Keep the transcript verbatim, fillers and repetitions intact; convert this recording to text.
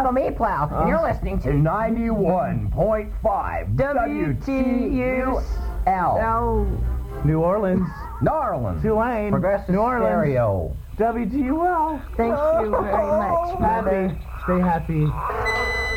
Follow me, Plow, and you're listening to ninety-one point five W T U L. New Orleans. New Orleans. Tulane. Progressive New Orleans. Stereo. W T U L. Thank you very much, Mother. Happy. Stay happy.